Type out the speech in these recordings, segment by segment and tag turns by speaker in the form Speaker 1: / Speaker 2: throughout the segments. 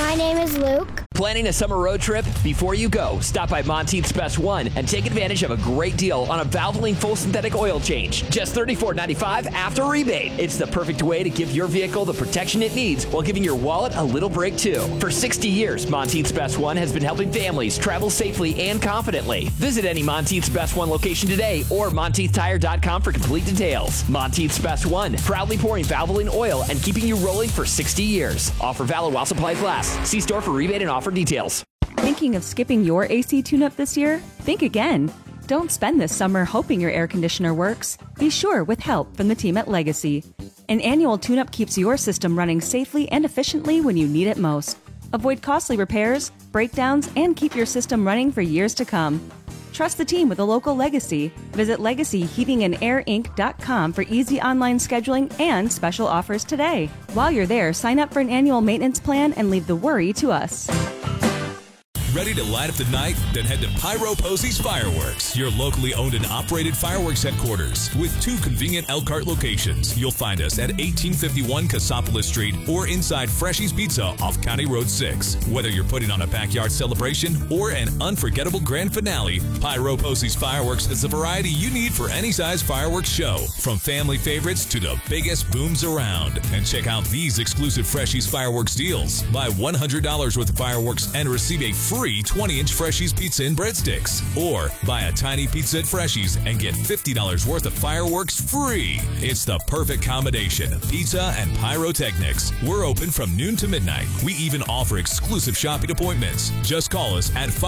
Speaker 1: My name is Luke.
Speaker 2: Planning a summer road trip? Before you go, stop by Monteith's Best One and take advantage of a great deal on a Valvoline full synthetic oil change. Just $34.95 after rebate. It's the perfect way to give your vehicle the protection it needs while giving your wallet a little break too. For 60 years, Monteith's Best One has been helping families travel safely and confidently. Visit any Monteith's Best One location today or MonteithTire.com for complete details. Monteith's Best One, proudly pouring Valvoline oil and keeping you rolling for 60 years. Offer valid while supplies last. See store for rebate and offer details.
Speaker 3: Thinking of skipping your AC tune-up this year? Think again. Don't spend this summer hoping your air conditioner works. Be sure with help from the team at Legacy. An annual tune-up keeps your system running safely and efficiently when you need it most. Avoid costly repairs, breakdowns, and keep your system running for years to come. Trust the team with a local Legacy. Visit LegacyHeatingandAirInc.com for easy online scheduling and special offers today. While you're there, sign up for an annual maintenance plan and leave the worry to us.
Speaker 4: Ready to light up the night? Then head to Pyro Posey's Fireworks, your locally owned and operated fireworks headquarters with 2 convenient Elkhart locations. You'll find us at 1851 Cassopolis Street or inside Freshy's Pizza off County Road 6. Whether you're putting on a backyard celebration or an unforgettable grand finale, Pyro Posey's Fireworks is the variety you need for any size fireworks show, from family favorites to the biggest booms around. And check out these exclusive Freshy's Fireworks deals. Buy $100 worth of fireworks and receive a free 20-inch Freshy's pizza and breadsticks. Or buy a tiny pizza at Freshy's and get $50 worth of fireworks free. It's the perfect combination. Pizza and pyrotechnics. We're open from noon to midnight. We even offer exclusive shopping appointments. Just call us at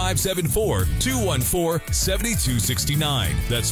Speaker 4: 574-214-7269. That's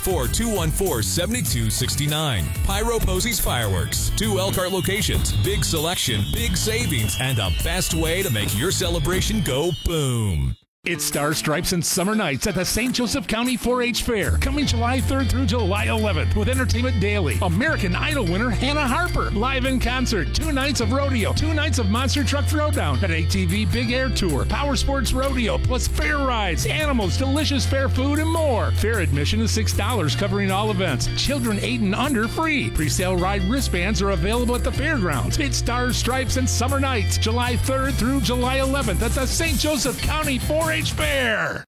Speaker 4: 574-214-7269. Pyro Posey's Fireworks. 2 Elkhart locations. Big selection, big savings, and the best way to make your celebration go boom.
Speaker 5: It's Stars, Stripes, and Summer Nights at the St. Joseph County 4-H Fair, coming July 3rd through July 11th with Entertainment Daily. American Idol winner Hannah Harper, live in concert, 2 nights of rodeo, 2 nights of Monster Truck Throwdown, an ATV Big Air Tour, Power Sports Rodeo, plus fair rides, animals, delicious fair food, and more. Fair admission is $6, covering all events. Children 8 and under free. Pre-sale ride wristbands are available at the fairgrounds. It's Stars, Stripes, and Summer Nights, July 3rd through July 11th at the St. Joseph County 4-H Fair.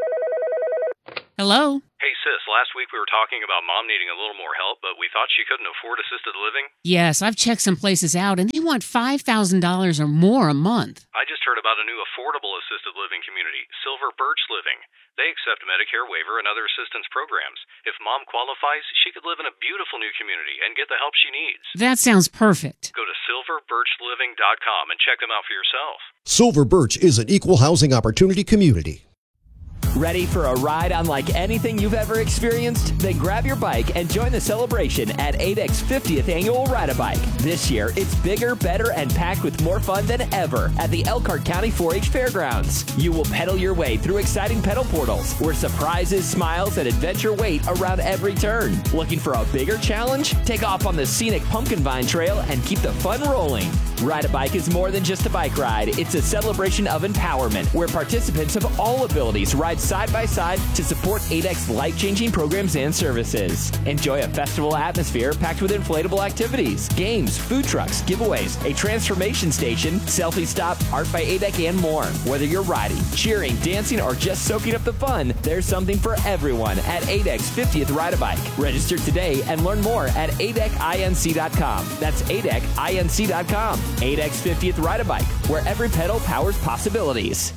Speaker 6: Hello?
Speaker 7: Hey, sis, last week we were talking about Mom needing a little more help, but we thought she couldn't afford assisted living.
Speaker 6: Yes, I've checked some places out, and they want $5,000 or more a month.
Speaker 7: I just heard about a new affordable assisted living community, Silver Birch Living. They accept Medicare waiver and other assistance programs. If Mom qualifies, she could live in a beautiful new community and get the help she needs.
Speaker 6: That sounds perfect.
Speaker 7: Go to silverbirchliving.com and check them out for yourself.
Speaker 8: Silver Birch is an equal housing opportunity community.
Speaker 2: Ready for a ride unlike anything you've ever experienced? Then grab your bike and join the celebration at ADEC's 50th Annual Ride-A-Bike. This year, it's bigger, better, and packed with more fun than ever at the Elkhart County 4-H Fairgrounds. You will pedal your way through exciting pedal portals where surprises, smiles, and adventure wait around every turn. Looking for a bigger challenge? Take off on the scenic Pumpkin Vine Trail and keep the fun rolling. Ride-A-Bike is more than just a bike ride. It's a celebration of empowerment where participants of all abilities ride side by side to support ADEC's life-changing programs and services. Enjoy a festival atmosphere packed with inflatable activities, games, food trucks, giveaways, a transformation station, selfie stop, art by ADEC, and more. Whether you're riding, cheering, dancing, or just soaking up the fun, there's something for everyone at ADEC's 50th Ride-A-Bike. Register today and learn more at adecinc.com. That's adecinc.com. ADEC's 50th Ride-A-Bike, where every pedal powers possibilities.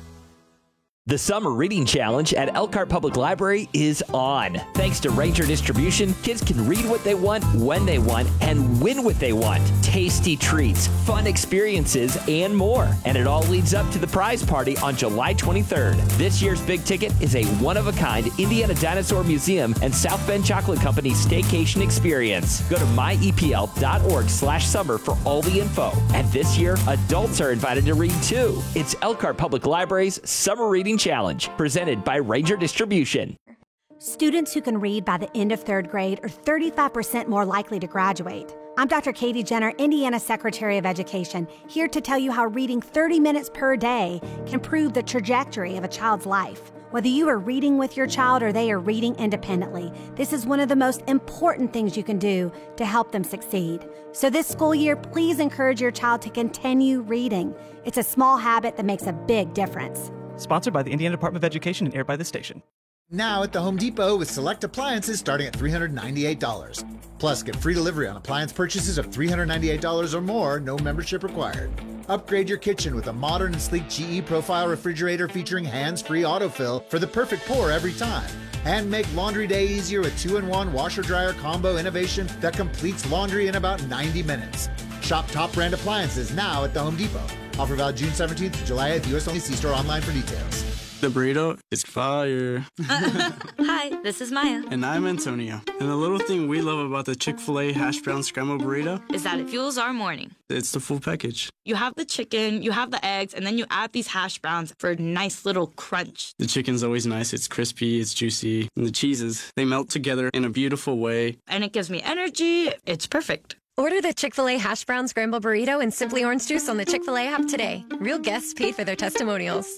Speaker 2: The Summer Reading Challenge at Elkhart Public Library is on. Thanks to Ranger Distribution, kids can read what they want, when they want, and win what they want. Tasty treats, fun experiences, and more. And it all leads up to the prize party on July 23rd. This year's big ticket is a one-of-a-kind Indiana Dinosaur Museum and South Bend Chocolate Company staycation experience. Go to myepl.org/summer for all the info. And this year, adults are invited to read too. It's Elkhart Public Library's Summer Reading Challenge, presented by Ranger Distribution.
Speaker 9: Students who can read by the end of 3rd grade are 35% more likely to graduate. I'm Dr. Katie Jenner, Indiana Secretary of Education, here to tell you how reading 30 minutes per day can improve the trajectory of a child's life. Whether you are reading with your child or they are reading independently, this is one of the most important things you can do to help them succeed. So this school year, please encourage your child to continue reading. It's a small habit that makes a big difference.
Speaker 1: Sponsored by the Indiana Department of Education and aired by this station.
Speaker 10: Now at the Home Depot with select appliances starting at $398. Plus, get free delivery on appliance purchases of $398 or more, no membership required. Upgrade your kitchen with a modern and sleek GE Profile refrigerator featuring hands-free autofill for the perfect pour every time. And make laundry day easier with 2-in-1 washer-dryer combo innovation that completes laundry in about 90 minutes. Shop top brand appliances now at the Home Depot. Offer valid June 17th to July 8th. U.S. only. See store online for details.
Speaker 11: The burrito is fire.
Speaker 12: Hi, this is Maya.
Speaker 11: And I'm Antonio. And the little thing we love about the Chick-fil-A hash brown scrambled burrito
Speaker 12: is that it fuels our morning.
Speaker 11: It's the full package.
Speaker 12: You have the chicken, you have the eggs, and then you add these hash browns for a nice little crunch.
Speaker 11: The chicken's always nice. It's crispy, it's juicy. And the cheeses, they melt together in a beautiful way.
Speaker 12: And it gives me energy. It's perfect.
Speaker 13: Order the Chick-fil-A hash brown scrambled burrito and Simply Orange Juice on the Chick-fil-A app today. Real guests paid for their testimonials.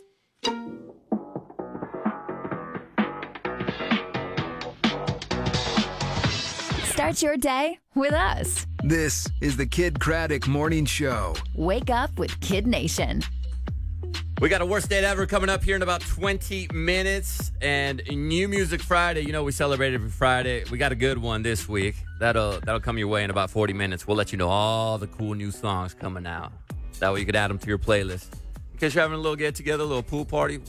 Speaker 14: Start your day with us.
Speaker 15: This is the Kid Craddock Morning Show.
Speaker 14: Wake up with Kid Nation.
Speaker 16: We got a worst date ever coming up here in about 20 minutes. And New Music Friday, you know we celebrate every Friday. We got a good one this week. That'll come your way in about 40 minutes. We'll let you know all the cool new songs coming out. That way you could add them to your playlist. In case you're having a little get-together, a little pool party,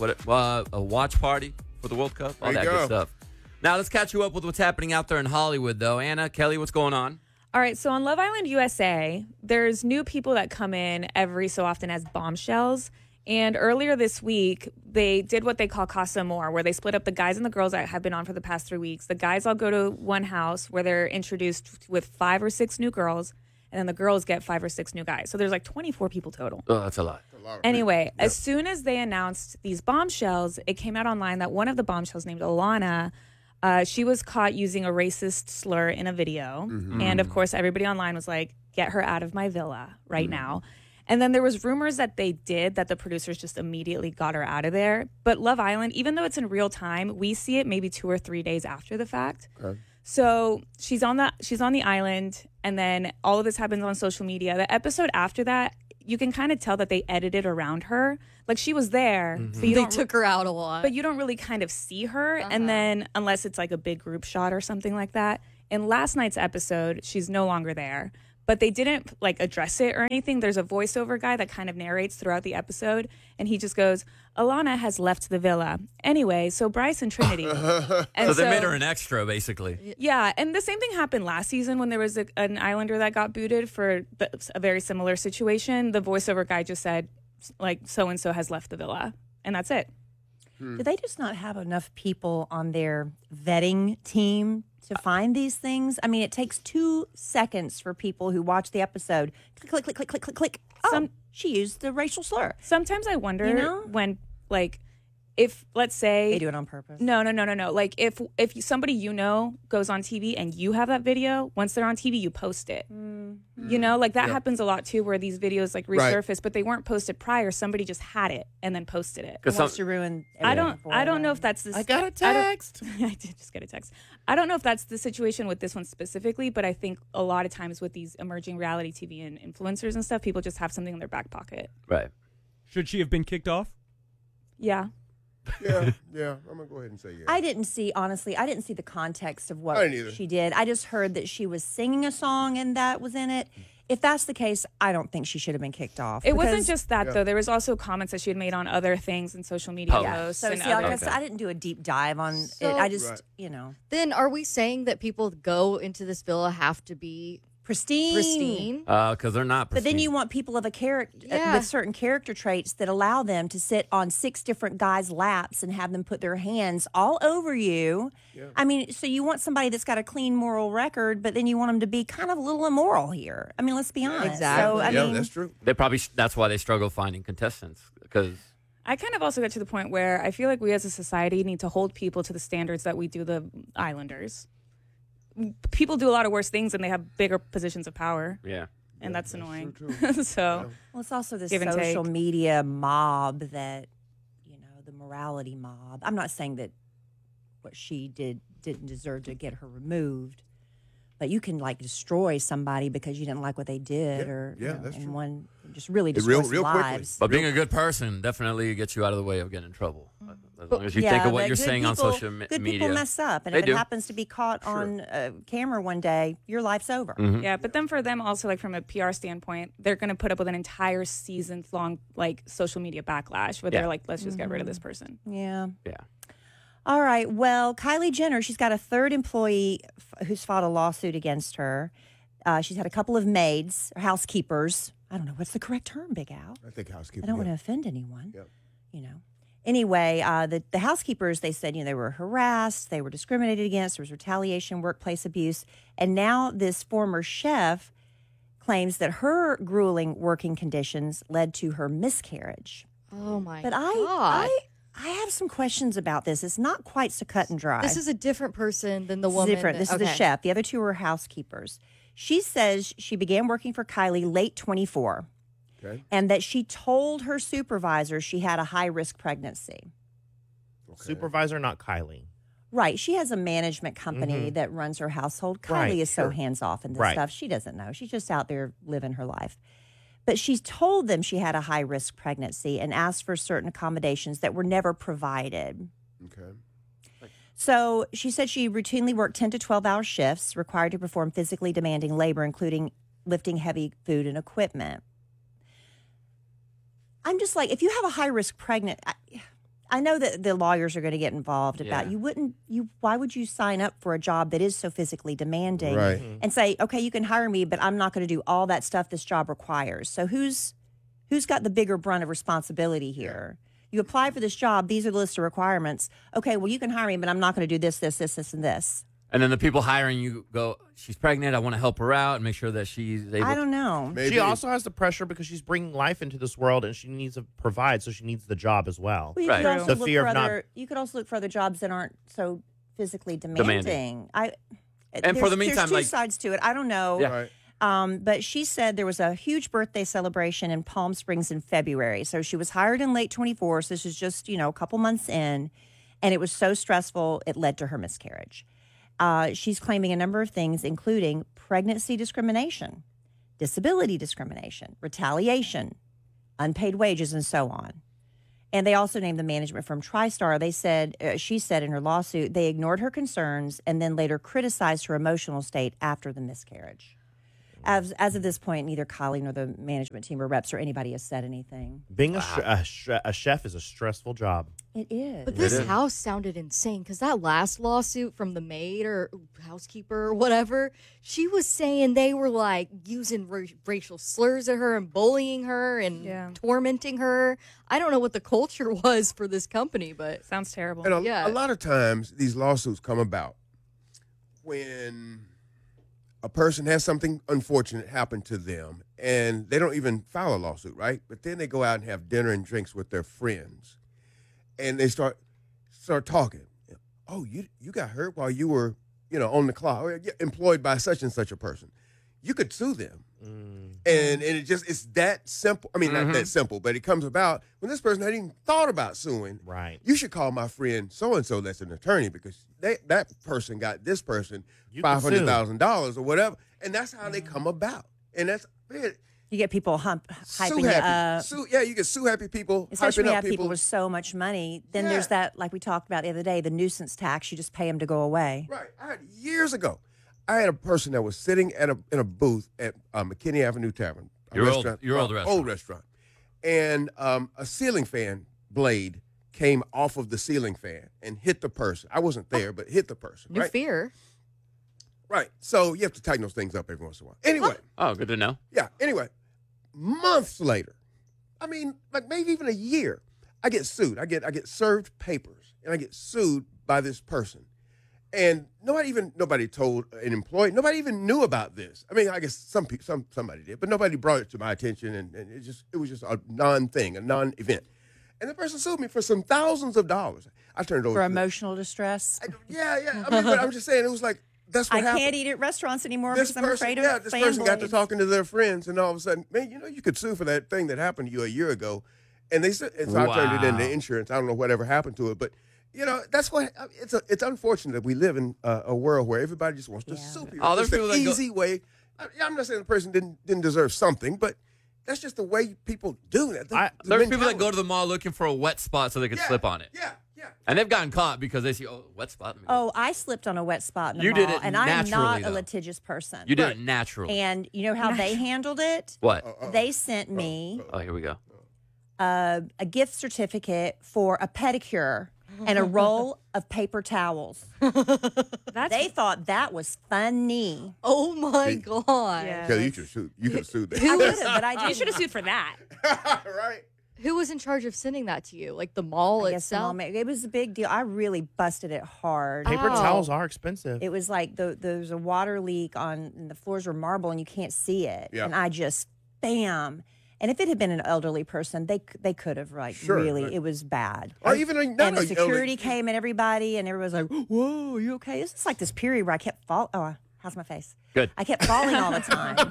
Speaker 16: a watch party for the World Cup, all that good stuff. Now, let's catch you up with what's happening out there in Hollywood, though. Anna, Kelly, what's going on?
Speaker 17: All right, so on Love Island USA, there's new people that come in every so often as bombshells. And earlier this week, they did what they call Casa Amor, where they split up the guys and the girls that have been on for the past 3 weeks. The guys all go to one house where they're introduced with 5 or 6 new girls, and then the girls get 5 or 6 new guys. So there's like 24 people total.
Speaker 16: Oh, that's a lot.
Speaker 17: Anyway, as soon as they announced these bombshells, it came out online that one of the bombshells named Alana, she was caught using a racist slur in a video. Mm-hmm. And, of course, everybody online was like, get her out of my villa right now. And then there was rumors that that the producers just immediately got her out of there. But Love Island, even though it's in real time, we see it maybe 2 or 3 days after the fact. Okay. So she's on the island, and then all of this happens on social media. The episode after that, you can kind of tell that they edited around her. Like, she was there.
Speaker 18: Mm-hmm.
Speaker 17: So they
Speaker 18: took her out a lot.
Speaker 17: But you don't really kind of see her. Uh-huh. And then, unless it's like a big group shot or something like that. In last night's episode, she's no longer there. But they didn't, like, address it or anything. There's a voiceover guy that kind of narrates throughout the episode. And he just goes, Alana has left the villa. Anyway, so Bryce and Trinity.
Speaker 16: So they made her an extra, basically.
Speaker 17: Yeah, and the same thing happened last season when there was an Islander that got booted for a very similar situation. The voiceover guy just said, like, so-and-so has left the villa. And that's it.
Speaker 18: Do they just not have enough people on their vetting team to find these things? I mean, it takes 2 seconds for people who watch the episode. Click, click, click, click, click, click. Oh, she used the racial slur.
Speaker 17: Sometimes I wonder when, like, if, let's say...
Speaker 18: They do it on purpose.
Speaker 17: No. Like, if somebody you know goes on TV and you have that video, once they're on TV, you post it. Mm-hmm. You know? Like, that happens a lot, too, where these videos, like, resurface, but they weren't posted prior. Somebody just had it and then posted it.
Speaker 18: Wants to ruin everything.
Speaker 17: I don't know if that's the...
Speaker 18: I got a text.
Speaker 17: I did just get a text. I don't know if that's the situation with this one specifically, but I think a lot of times with these emerging reality TV and influencers and stuff, people just have something in their back pocket.
Speaker 16: Right.
Speaker 19: Should she have been kicked off?
Speaker 17: Yeah.
Speaker 20: Yeah, I'm going to go ahead and say yeah.
Speaker 18: I didn't see the context of what she did. I just heard that she was singing a song and that was in it. If that's the case, I don't think she should have been kicked off.
Speaker 17: It wasn't just that, though. There was also comments that she had made on other things in social media posts.
Speaker 18: So, see, like I said, I didn't do a deep dive on it. I just, Then
Speaker 21: are we saying that people that go into this villa have to be
Speaker 18: pristine?
Speaker 16: Because they're not pristine.
Speaker 18: But then you want people of a character with certain character traits that allow them to sit on 6 different guys' laps and have them put their hands all over you. Yeah. I mean, so you want somebody that's got a clean moral record, but then you want them to be kind of a little immoral here. I mean, let's be honest.
Speaker 21: Exactly.
Speaker 18: So, I mean,
Speaker 20: that's true.
Speaker 16: That's why they struggle finding contestants, because...
Speaker 17: I kind of also get to the point where I feel like we as a society need to hold people to the standards that we do the Islanders. People do a lot of worse things and they have bigger positions of power.
Speaker 16: Yeah.
Speaker 17: And that's annoying.
Speaker 18: Well, it's also this social media mob that, the morality mob. I'm not saying that what she didn't deserve to get her removed, but you can like destroy somebody because you didn't like what they did,
Speaker 20: that's true.
Speaker 18: One just really destroys lives.
Speaker 16: But being a good person definitely gets you out of the way of getting in trouble. As long as you think of what you're saying on social media.
Speaker 18: Good people mess up, and if it happens to be caught on camera one day, your life's over.
Speaker 16: Mm-hmm.
Speaker 17: Yeah, but then for them also, like from a PR standpoint, they're going to put up with an entire season's long like social media backlash where they're like, let's just get rid of this person.
Speaker 18: Yeah.
Speaker 16: Yeah.
Speaker 18: All right. Well, Kylie Jenner, she's got a third employee who's filed a lawsuit against her. She's had a couple of maids, or housekeepers. I don't know. What's the correct term, Big Al?
Speaker 20: I think housekeeper.
Speaker 18: I don't want to offend anyone.
Speaker 20: Yep.
Speaker 18: You know. Anyway, the housekeepers, they said, they were harassed, they were discriminated against, there was retaliation, workplace abuse. And now this former chef claims that her grueling working conditions led to her miscarriage.
Speaker 21: Oh, my
Speaker 18: God. I have some questions about this. It's not quite so cut and dry.
Speaker 21: This is a different person than the woman.
Speaker 18: This is the chef. The other two were housekeepers. She says she began working for Kylie late 24.
Speaker 20: Okay.
Speaker 18: And that she told her supervisor she had a high-risk pregnancy.
Speaker 3: Okay. Supervisor, not Kylie.
Speaker 18: Right. She has a management company that runs her household. Kylie is so hands-off in this stuff. She doesn't know. She's just out there living her life. But she's told them she had a high-risk pregnancy and asked for certain accommodations that were never provided.
Speaker 20: Okay.
Speaker 18: So she said she routinely worked 10 to 12-hour shifts, required to perform physically demanding labor, including lifting heavy food and equipment. I'm just like, if you have a high-risk pregnant, I know that the lawyers are going to get involved about why would you sign up for a job that is so physically demanding and say, okay, you can hire me, but I'm not going to do all that stuff this job requires. So who's got the bigger brunt of responsibility here? You apply for this job. These are the list of requirements. Okay, well, you can hire me, but I'm not going to do this, and this.
Speaker 16: And then the people hiring you go, she's pregnant. I want to help her out and make sure that she's able
Speaker 18: I don't know.
Speaker 20: Maybe.
Speaker 3: She also has the pressure because she's bringing life into this world and she needs to provide, so she needs the job as well.
Speaker 18: You could also you could also look for other jobs that aren't so physically demanding.
Speaker 16: For the meantime,
Speaker 18: there's two sides to it. I don't know.
Speaker 16: Yeah.
Speaker 18: But she said there was a huge birthday celebration in Palm Springs in February. So she was hired in late 24. So this is just, a couple months in. And it was so stressful, it led to her miscarriage. She's claiming a number of things, including pregnancy discrimination, disability discrimination, retaliation, unpaid wages, and so on. And they also named the management firm TriStar. They said, she said in her lawsuit, they ignored her concerns and then later criticized her emotional state after the miscarriage. As of this point, neither Kylie nor the management team or reps or anybody has said anything.
Speaker 3: Being a chef is a stressful job.
Speaker 18: It is.
Speaker 21: But this house sounded insane because that last lawsuit from the maid or housekeeper or whatever, she was saying they were like using racial slurs at her and bullying her and tormenting her. I don't know what the culture was for this company, but
Speaker 17: sounds terrible.
Speaker 20: And a lot of times these lawsuits come about when a person has something unfortunate happen to them and they don't even file a lawsuit, right? But then they go out and have dinner and drinks with their friends and they start talking. Oh, you got hurt while you were, on the clock or employed by such and such a person. You could sue them. And it's that simple. I mean, not that simple, but it comes about when this person hadn't even thought about suing.
Speaker 3: Right.
Speaker 20: You should call my friend so-and-so that's an attorney because that person got this person $500,000 or whatever. And that's how they come about. And that's, man,
Speaker 18: you get people hyping you up.
Speaker 20: You get sue-happy people,
Speaker 18: especially
Speaker 20: hyping
Speaker 18: when you
Speaker 20: up
Speaker 18: have people with so much money. Then there's that, like we talked about the other day, the nuisance tax. You just pay them to go away.
Speaker 20: Right. Years ago, I had a person that was sitting in a booth at McKinney Avenue Tavern. Old restaurant. And a ceiling fan blade came off of the ceiling fan and hit the person. I wasn't there, but hit the person.
Speaker 21: New fear.
Speaker 20: Right. So you have to tighten those things up every once in a while. Anyway.
Speaker 16: Oh, good to know.
Speaker 20: Yeah. Anyway, months later, I mean, like maybe even a year, I get sued. I get served papers, and I get sued by this person. And nobody told an employee. Nobody even knew about this. I mean, I guess somebody did, but nobody brought it to my attention, and it was just a non-thing, a non-event. And the person sued me for some thousands of dollars. I turned it over
Speaker 18: for emotional distress.
Speaker 20: Yeah. I mean, but I'm just saying, it was like that's what happened.
Speaker 18: I can't eat at restaurants anymore because I'm afraid of
Speaker 20: this person got to talking to their friends, and all of a sudden, man, you could sue for that thing that happened to you a year ago. And they said, and so I turned it into insurance. I don't know whatever happened to it, but that's what it's unfortunate that we live in a world where everybody just wants to sue people.
Speaker 16: There's people that
Speaker 20: easy way. I'm not saying the person didn't deserve something, but that's just the way people do that.
Speaker 16: There's people that go to the mall looking for a wet spot so they can slip on it. Yeah. And they've gotten caught because they see, wet spot.
Speaker 18: Oh, I slipped on a wet spot in the
Speaker 16: You
Speaker 18: mall,
Speaker 16: did it
Speaker 18: and I am not
Speaker 16: naturally,
Speaker 18: a litigious person.
Speaker 16: You did it naturally.
Speaker 18: And you know how they handled it?
Speaker 16: What?
Speaker 18: They sent me
Speaker 16: Oh, here we go.
Speaker 18: a gift certificate for a pedicure and a roll of paper towels. They thought that was funny.
Speaker 21: Oh my God.
Speaker 20: Kelly, you could have sued that.
Speaker 18: I would have, but I didn't.
Speaker 17: You should have sued for that.
Speaker 20: Right.
Speaker 21: Who was in charge of sending that to you? Like the mall
Speaker 18: I guess the
Speaker 21: itself?
Speaker 18: mall it was a big deal. I really busted it hard.
Speaker 3: Paper towels are expensive.
Speaker 18: It was like there's a water leak and the floors were marble and you can't see it.
Speaker 20: Yeah.
Speaker 18: And I just, bam. And if it had been an elderly person, they could have really,
Speaker 20: right.
Speaker 18: It was bad.
Speaker 20: Or even
Speaker 18: and the security came and everybody was like, whoa, are you okay? It's just like this period where I kept falling. Oh, how's my face?
Speaker 16: Good.
Speaker 18: I kept falling all the time.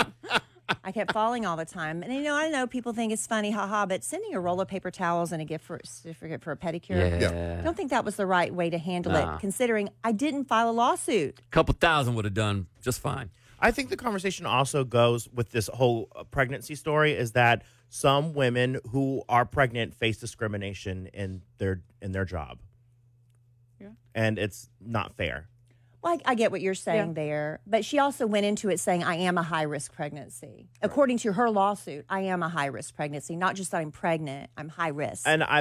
Speaker 18: And, I know people think it's funny, haha, but sending a roll of paper towels and a gift certificate for a pedicure, I don't think that was the right way to handle it, considering I didn't file a lawsuit.
Speaker 16: A couple thousand would have done just fine.
Speaker 3: I think the conversation also goes with this whole pregnancy story is that some women who are pregnant face discrimination in their job. Yeah. And it's not fair.
Speaker 18: Well, I get what you're saying there, but she also went into it saying, I am a high-risk pregnancy. Right. According to her lawsuit, I am a high-risk pregnancy, not just that I'm pregnant, I'm high-risk.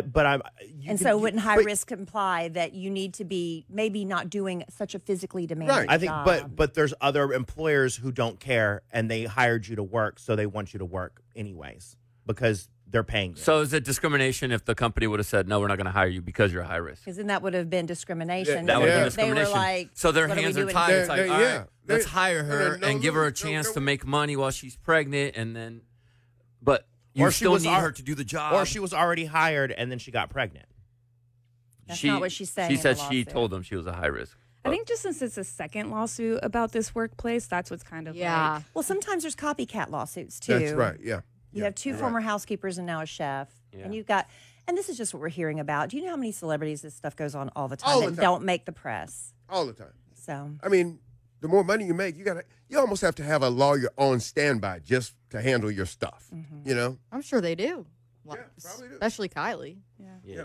Speaker 18: So wouldn't high-risk imply that you need to be maybe not doing such a physically demanding
Speaker 3: I think,
Speaker 18: job?
Speaker 3: but there's other employers who don't care, and they hired you to work, so they want you to work anyways because they're paying you.
Speaker 16: So is it discrimination if the company would have said, no, we're not going to hire you because you're high risk?
Speaker 18: Because then that would have been discrimination.
Speaker 16: That would have been discrimination.
Speaker 18: They were like,
Speaker 16: so their
Speaker 18: what
Speaker 16: hands
Speaker 18: are
Speaker 16: are
Speaker 18: we
Speaker 16: tied.
Speaker 18: doing?
Speaker 16: It's like, all right, let's hire her and give her a chance to make money while she's pregnant, and then, but you still need her to do the job.
Speaker 3: Or she was already hired and then she got pregnant.
Speaker 18: That's not what she's saying.
Speaker 16: She
Speaker 18: in
Speaker 16: said
Speaker 18: the
Speaker 16: she
Speaker 18: lawsuit.
Speaker 16: told them she was a high risk.
Speaker 17: I think just since it's a second lawsuit about this workplace, that's what's kind of like.
Speaker 18: Well, sometimes there's copycat lawsuits too.
Speaker 20: That's right. Yeah.
Speaker 18: You have two former housekeepers and now a chef, and you've got. And this is just what we're hearing about. Do you know how many celebrities this stuff goes on all the time that don't make the press?
Speaker 20: All the time.
Speaker 18: So
Speaker 20: I mean, the more money you make, you almost have to have a lawyer on standby just to handle your stuff.
Speaker 18: Mm-hmm.
Speaker 20: You know?
Speaker 21: I'm sure they do.
Speaker 20: Yeah, probably do.
Speaker 21: Especially Kylie.
Speaker 16: Yeah.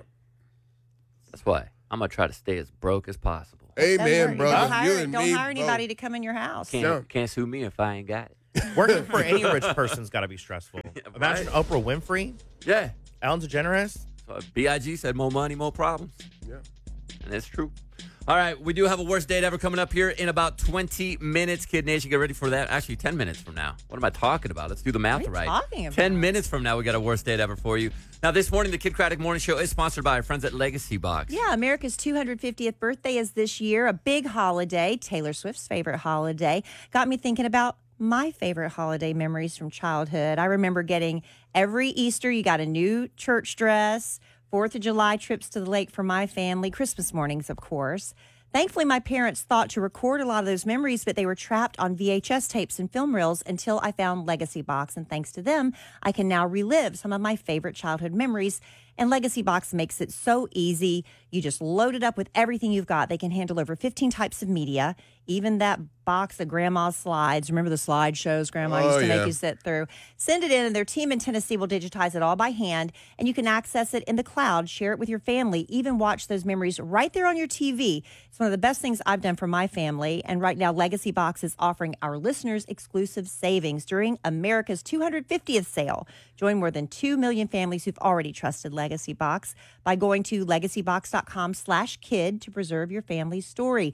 Speaker 16: That's why I'm going to try to stay as broke as possible.
Speaker 20: Amen, brother.
Speaker 18: Don't hire anybody to come in your house.
Speaker 16: Can't sue me if I ain't got it.
Speaker 3: Working for any rich person's got to be stressful. Imagine Oprah Winfrey.
Speaker 16: Yeah.
Speaker 3: Ellen DeGeneres.
Speaker 16: So B.I.G. said more money, more problems.
Speaker 20: Yeah.
Speaker 16: And it's true. All right, we do have a worst date ever coming up here in about 20 minutes. Kid Nation, get ready for that. Actually, 10 minutes from now. What am I talking about? Let's do the math right.
Speaker 18: Talking about?
Speaker 16: 10 minutes from now, we got a worst date ever for you. Now, this morning, the Kid Craddock Morning Show is sponsored by our friends at Legacy Box.
Speaker 18: Yeah, America's 250th birthday is this year, a big holiday. Taylor Swift's favorite holiday. Got me thinking about my favorite holiday memories from childhood. I remember getting every Easter, you got a new church dress, 4th of July trips to the lake for my family, Christmas mornings, of course. Thankfully, my parents thought to record a lot of those memories, but they were trapped on VHS tapes and film reels until I found Legacy Box. And thanks to them, I can now relive some of my favorite childhood memories. And Legacy Box makes it so easy. You just load it up with everything you've got. They can handle over 15 types of media, even that box of Grandma's slides. Remember the slideshows Grandma used to make you sit through? Send it in, and their team in Tennessee will digitize it all by hand, and you can access it in the cloud, share it with your family, even watch those memories right there on your TV. It's one of the best things I've done for my family, and right now Legacy Box is offering our listeners exclusive savings during America's 250th sale. Join more than 2 million families who've already trusted Legacy Box by going to legacybox.com/kid to preserve your family's story.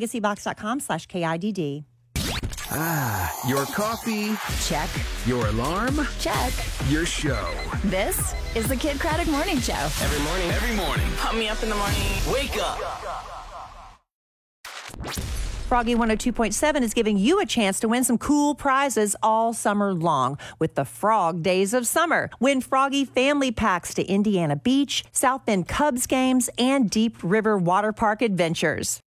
Speaker 18: legacybox.com/KIDD.
Speaker 15: Your coffee?
Speaker 14: Check.
Speaker 15: Your alarm?
Speaker 14: Check.
Speaker 15: Your show.
Speaker 14: This is the Kid Craddock Morning Show.
Speaker 15: Every morning. Every morning.
Speaker 4: Pump me up in the morning.
Speaker 15: Wake up.
Speaker 18: Froggy 102.7 is giving you a chance to win some cool prizes all summer long with the Frog Days of Summer. Win Froggy family packs to Indiana Beach, South Bend Cubs games, and Deep River Water Park adventures.